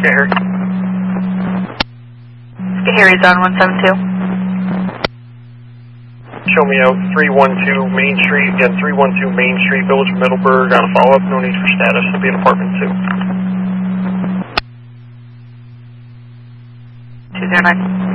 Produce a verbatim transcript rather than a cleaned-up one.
get Harry. Let's get Harry's on one seven two. Show me out three one two Main Street, again three one two Main Street, Village of Middleburg, on a follow-up, no need for status, it'll be in apartment two. two zero nine.